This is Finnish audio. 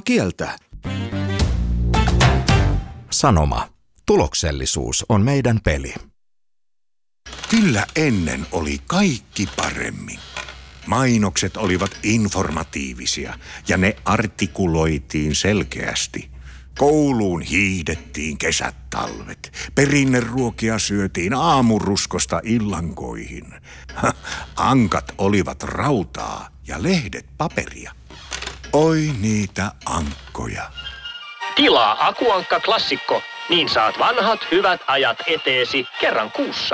kieltä. Sanoma. Tuloksellisuus on meidän peli. Kyllä ennen oli kaikki paremmin. Mainokset olivat informatiivisia ja ne artikuloitiin selkeästi. Kouluun hiihdettiin kesät talvet. Perinneruokia syötiin aamuruskosta illankoihin. Ankat olivat rautaa ja lehdet paperia. Oi niitä ankkoja. Tilaa Akuankka Klassikko, niin saat vanhat hyvät ajat eteesi kerran kuussa.